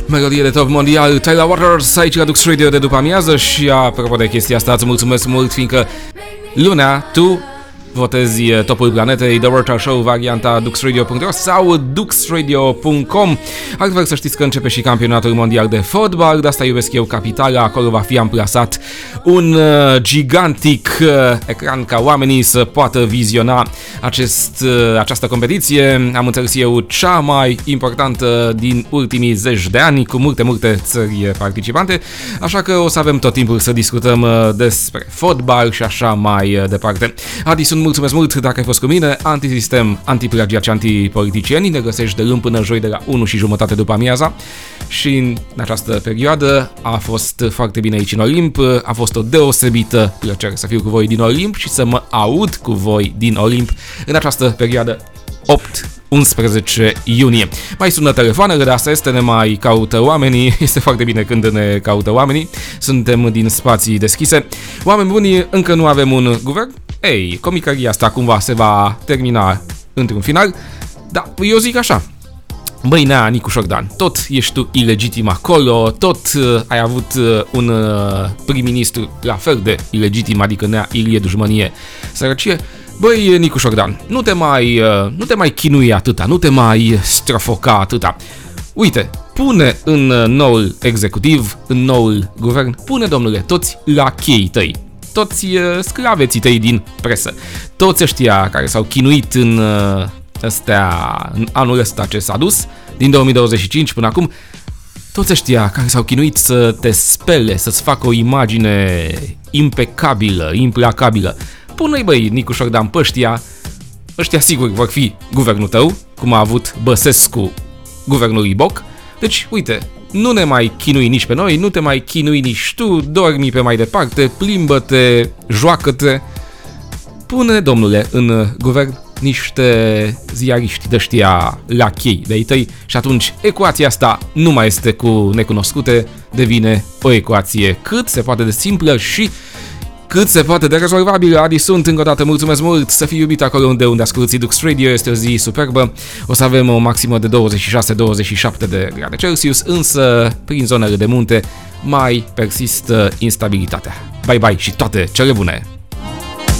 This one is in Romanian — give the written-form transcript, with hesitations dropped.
Melodie de top mondial, Tyler Waters, aici la Dux Radio de după amiază. Și apropo de chestia asta, îți mulțumesc mult, fiindcă lunea tu votezi topul planetei, The World Show, varianta duxradio.ro sau duxradio.com. Altfel să știți că începe și campionatul mondial de fotbal, de asta iubesc eu capitala, acolo va fi amplasat un gigantic ecran ca oamenii să poată viziona această competiție. Am înțeles eu cea mai importantă din ultimii zeci de ani, cu multe țări participante, așa că o să avem tot timpul să discutăm despre fotbal și așa mai departe. Adi, sunt mulțumesc mult dacă ai fost cu mine. Antisistem, antiplagiaci, antipoliticieni. Ne găsești de luni până joi de la 1:30 după amiaza. Și în această perioadă a fost foarte bine aici în Olimp. A fost o deosebită plăcere să fiu cu voi din Olimp și să mă aud cu voi din Olimp în această perioadă 8-11 iunie. Mai sună telefoanele, de asta este, ne mai caută oamenii. Este foarte bine când ne caută oamenii. Suntem din spații deschise. Oameni buni, încă nu avem un guvern. Ei, comicăria asta cumva se va termina într-un final. Da, eu zic așa. Băi, nea, Nicu Șordan, tot ești tu ilegitim acolo, tot ai avut un prim-ministru la fel de ilegitim, adică nea Ilie Dușmănie Sărăcie. Băi, Nicu Șordan, nu te mai chinui atâta, nu te mai strofoca atâta. Uite, pune în noul executiv, în noul guvern, pune, domnule, toți la cheii tăi, toți sclaveții tăi din presă, toți ăștia care s-au chinuit în anul ăsta ce s-a dus, din 2025 până acum, toți ăștia care s-au chinuit să te spele, să-ți facă o imagine impecabilă, implacabilă, pune-i, băi, Nicu Șordan, pe ăștia sigur vor fi guvernul tău, cum a avut Băsescu guvernul Iboc. Deci, uite, nu ne mai chinui nici pe noi, nu te mai chinui nici tu, dormi pe mai departe, plimbă-te, joacă-te. Pune, domnule, în guvern niște ziariști de-ăștia la chei de-ai tăi și atunci ecuația asta nu mai este cu necunoscute, devine o ecuație cât se poate de simplă și cât se poate de rezolvabilă. Adi, sunt încă o dată, mulțumesc mult, să fii iubit acolo unde asculti Dux Radio, este o zi superbă, o să avem o maximă de 26-27 de grade Celsius, însă prin zonele de munte mai persistă instabilitatea. Bye bye și toate cele bune!